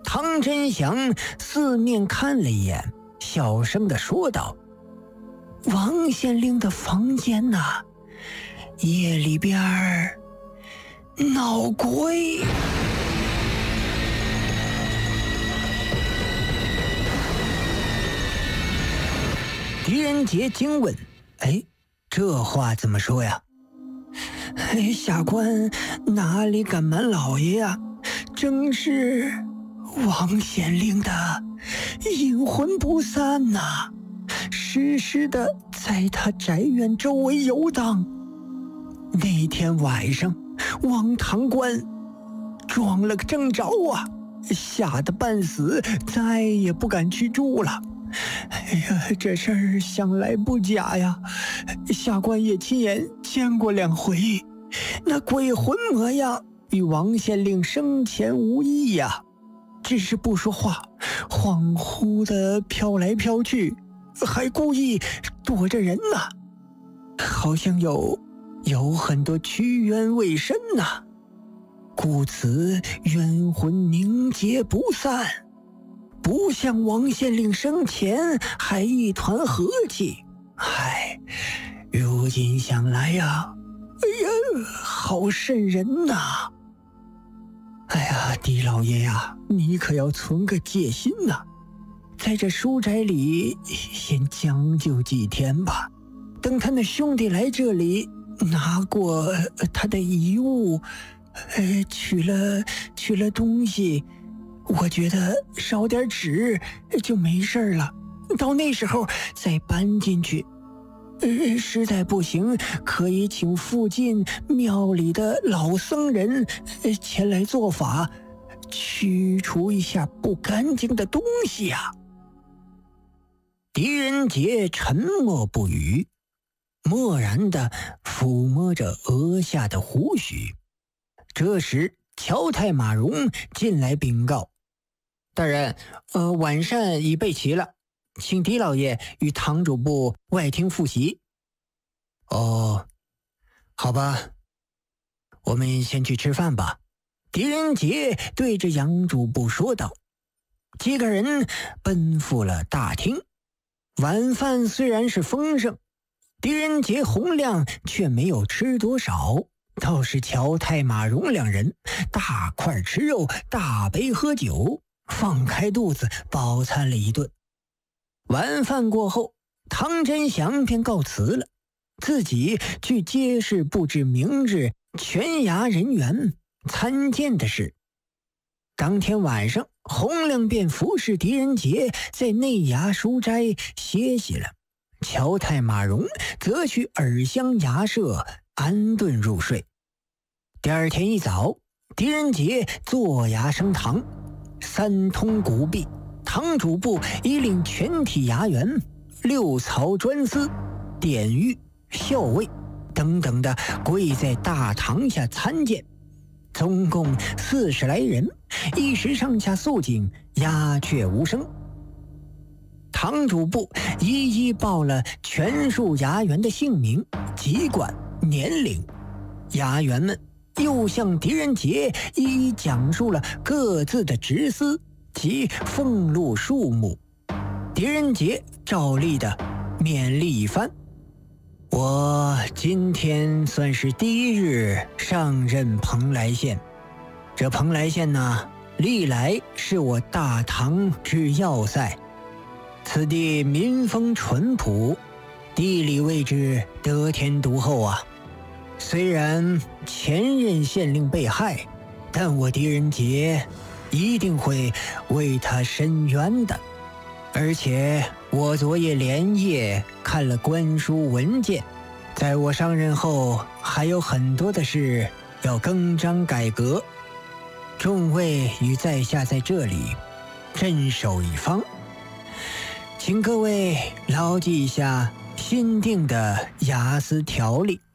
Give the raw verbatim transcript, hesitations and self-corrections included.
唐真祥四面看了一眼，小声地说道：“王县令的房间呐、啊，夜里边儿闹鬼。”狄仁杰惊问：“哎，这话怎么说呀？”“哎，下官哪里敢瞒老爷呀？正是王县令的阴魂不散呐、啊，时时的在他宅院周围游荡。那天晚上，王堂官撞了个正着啊，吓得半死，再也不敢去住了。哎呀，这事儿想来不假呀，下官也亲眼见过两回，那鬼魂模样与王县令生前无异呀，只是不说话，恍惚的飘来飘去，还故意躲着人呢、啊，好像有有很多屈冤未伸呐、啊，故此冤魂凝结不散，不像王县令生前还一团和气。唉，如今想来呀，哎呀，好瘆人呐！哎呀，狄老爷呀，你可要存个戒心呐，在这书斋里先将就几天吧，等他那兄弟来这里拿过他的遗物，呃，取了取了东西，我觉得烧点纸就没事了，到那时候再搬进去。呃，实在不行，可以请附近庙里的老僧人前来做法，驱除一下不干净的东西呀、啊。狄仁杰沉默不语，默然地抚摸着额下的胡须。这时乔太马荣进来禀告：“大人，呃，晚膳已备齐了，请狄老爷与堂主部外厅复习。”“哦，好吧，我们先去吃饭吧。”狄仁杰对着杨主部说道。几个人奔赴了大厅。晚饭虽然是丰盛，狄仁杰、洪亮却没有吃多少，倒是乔太马荣两人大块吃肉，大杯喝酒，放开肚子饱餐了一顿。晚饭过后，唐真祥便告辞了，自己去街市布置明日全衙人员参见的事。当天晚上，洪亮便服侍狄仁杰在内衙书斋歇息了，乔太马荣则去耳乡衙舍安顿入睡。第二天一早，狄仁杰坐衙升堂，三通古壁，堂主部已领全体衙员、六曹专司、典狱、校尉等等的跪在大堂下参见，总共四十来人，一时上下肃静，鸦雀无声。堂主部一一报了全数衙员的姓名、籍贯、年龄，衙员们又向狄仁杰一一讲述了各自的职司及俸禄数目。狄仁杰照例的勉励一番：“我今天算是第一日上任蓬莱县，这蓬莱县呢，历来是我大唐之要塞。此地民风淳朴，地理位置得天独厚啊。虽然前任县令被害，但我狄仁杰一定会为他伸冤的。而且我昨夜连夜看了官书文件，在我上任后还有很多的事要更张改革。众位与在下在这里镇守一方，请各位牢记一下新定的衙司条例。